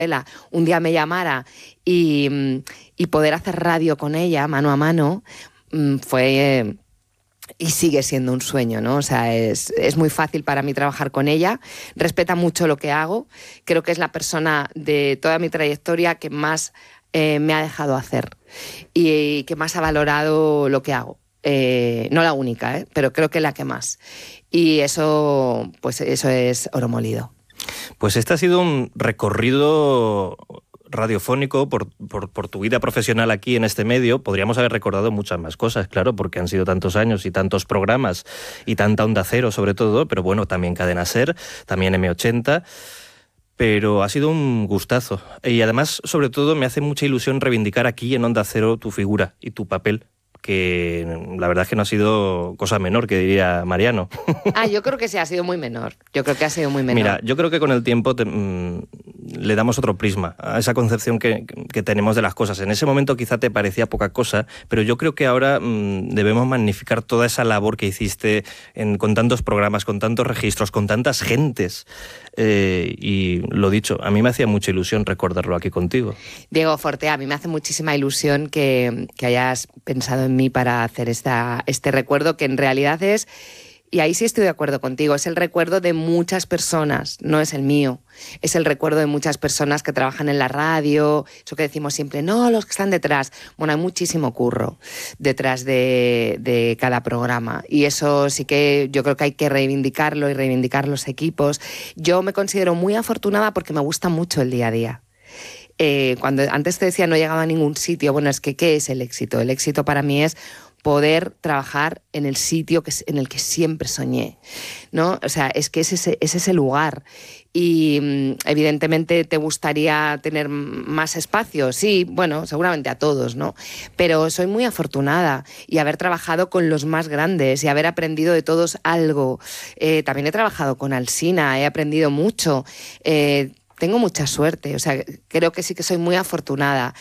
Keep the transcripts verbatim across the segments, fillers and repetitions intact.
un día me llamara y, y poder hacer radio con ella, mano a mano, fue... Eh, y sigue siendo un sueño, ¿no? O sea, es, es muy fácil para mí trabajar con ella, respeta mucho lo que hago, creo que es la persona de toda mi trayectoria que más eh, me ha dejado hacer y, y que más ha valorado lo que hago. Eh, no la única, ¿eh? Pero creo que la que más. Y eso, pues eso es oro molido. Pues este ha sido un recorrido radiofónico por, por, por tu vida profesional aquí en este medio. Podríamos haber recordado muchas más cosas, claro, porque han sido tantos años y tantos programas y tanta Onda Cero sobre todo, pero bueno, también Cadena SER, también eme ochenta, pero ha sido un gustazo. Y además, sobre todo, me hace mucha ilusión reivindicar aquí en Onda Cero tu figura y tu papel, que la verdad es que no ha sido cosa menor, que diría Mariano. Ah, yo creo que sí, ha sido muy menor. Yo creo que ha sido muy menor. Mira, yo creo que con el tiempo te, mmm, le damos otro prisma a esa concepción que, que tenemos de las cosas. En ese momento quizá te parecía poca cosa, pero yo creo que ahora mmm, debemos magnificar toda esa labor que hiciste en, con tantos programas, con tantos registros, con tantas gentes. Eh, y lo dicho, a mí me hacía mucha ilusión recordarlo aquí contigo. Diego Fortea, a mí me hace muchísima ilusión que, que hayas pensado en mí para hacer esta, este recuerdo, que en realidad es, y ahí sí estoy de acuerdo contigo, es el recuerdo de muchas personas, no es el mío. Es el recuerdo de muchas personas que trabajan en la radio, eso que decimos siempre, no, los que están detrás. Bueno, hay muchísimo curro detrás de, de cada programa y eso sí que yo creo que hay que reivindicarlo y reivindicar los equipos. Yo me considero muy afortunada porque me gusta mucho el día a día. Eh, cuando antes te decía no llegaba a ningún sitio, bueno, es que ¿qué es el éxito? El éxito para mí es poder trabajar en el sitio que, en el que siempre soñé, ¿no? O sea, es que es ese, es ese lugar. Y evidentemente te gustaría tener más espacio, sí, bueno, seguramente a todos, ¿no? Pero soy muy afortunada y haber trabajado con los más grandes y haber aprendido de todos algo. Eh, también he trabajado con Alsina, he aprendido mucho. Eh, Tengo mucha suerte, o sea, creo que sí que soy muy afortunada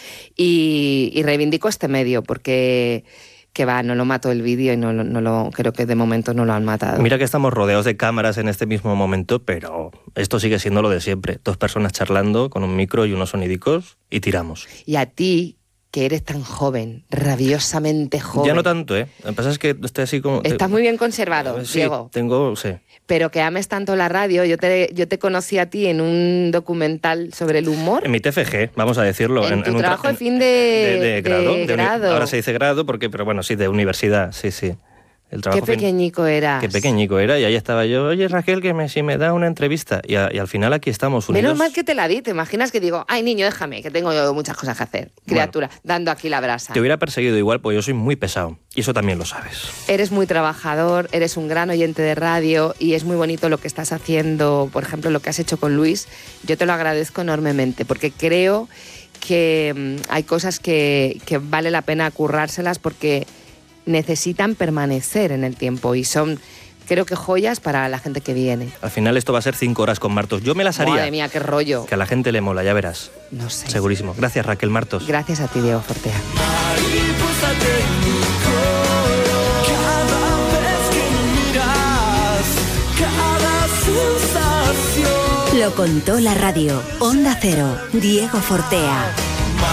y, y reivindico este medio porque... que va, no lo mató el vídeo y no, no lo, creo que de momento no lo han matado. Mira que estamos rodeados de cámaras en este mismo momento, pero esto sigue siendo lo de siempre. Dos personas charlando con un micro y unos sonidicos y tiramos. Y a ti, que eres tan joven, rabiosamente joven. Ya no tanto, ¿eh? Lo que pasa es que estoy así como... Estás muy bien conservado, sí, Diego. tengo... Sí. Pero que ames tanto la radio, yo te, yo te conocí a ti en un documental sobre el humor. En mi T F G, vamos a decirlo. En, en tu en trabajo tra- de fin de, de, de, de grado. De de grado. Uni- ahora se dice grado, porque, pero bueno, sí, de universidad, sí, sí. El Qué pequeñico fin... eras. Qué pequeñico era, y ahí estaba yo, oye Raquel, que me, si me da una entrevista, y, a, y al final aquí estamos unidos. Menos mal que te la di, te imaginas que digo, ay niño, déjame, que tengo yo muchas cosas que hacer, criatura, bueno, dando aquí la brasa. Te hubiera perseguido igual, pues yo soy muy pesado, y eso también lo sabes. Eres muy trabajador, eres un gran oyente de radio, y es muy bonito lo que estás haciendo, por ejemplo, lo que has hecho con Luis, yo te lo agradezco enormemente, porque creo que mmm, hay cosas que, que vale la pena currárselas, porque necesitan permanecer en el tiempo y son, creo que, joyas para la gente que viene. Al final esto va a ser cinco horas con Martos. Yo me las haría. Madre mía, qué rollo. Que a la gente le mola, ya verás. No sé. Segurísimo. Gracias, Raquel Martos. Gracias a ti, Diego Fortea. Lo contó la radio. Onda Cero. Diego Fortea.